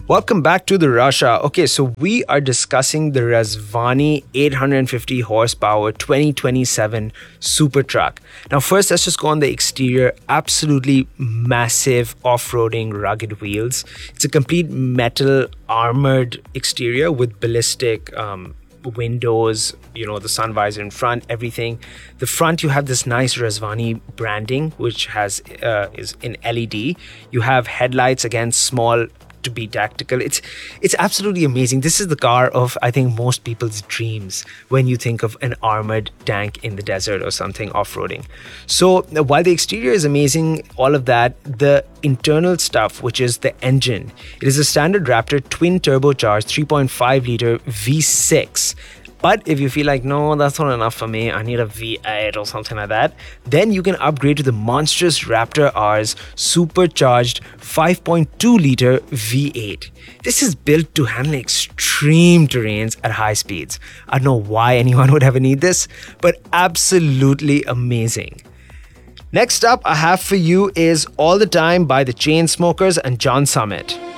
Welcome back to the Russia. Okay, so we are discussing the Razvani 850 horsepower 2027 super truck. Now, first, let's just go on the exterior. Absolutely massive off-roading rugged wheels. It's a complete metal armored exterior with ballistic windows, the sun visor in front, everything. The front, you have this nice Razvani branding, which is in LED. You have headlights, again, small to be tactical. It's absolutely amazing. This is the car of, I think, most people's dreams when you think of an armored tank in the desert or something off-roading. So while the exterior is amazing, all of that, the internal stuff, which is the engine, it is a standard Raptor twin turbocharged 3.5 liter V6. But if you feel like, no, that's not enough for me, I need a V8 or something like that, then you can upgrade to the monstrous Raptor R's supercharged 5.2 liter V8. This is built to handle extreme terrains at high speeds. I don't know why anyone would ever need this, but absolutely amazing. Next up I have for you is All the Time by the Chainsmokers and John Summit.